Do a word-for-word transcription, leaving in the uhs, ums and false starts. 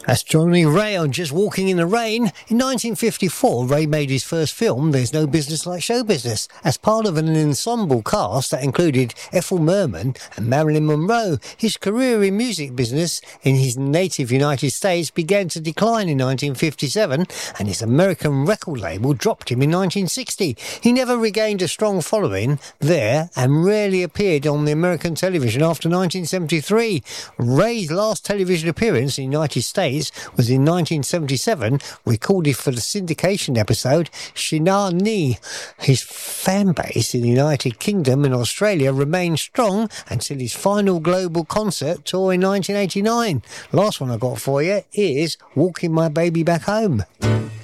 That's Johnny Ray on Just Walking in the Rain. In nineteen fifty-four, Ray made his first film, There's No Business Like Show Business, as part of an ensemble cast that included Ethel Merman and Marilyn Monroe. His career in music business in his native United States began to decline in nineteen fifty-seven, and his American record label dropped him in nineteen sixty. He never regained a strong following there and rarely appeared on the American television after nineteen seventy-three. Ray's last television appearance in the United States was in nineteen seventy-seven, recorded for the syndication episode Shinar Ni. His fan base in the United Kingdom and Australia remained strong until his final global concert tour in nineteen eighty-nine. Last one I got for you is Walking My Baby Back Home.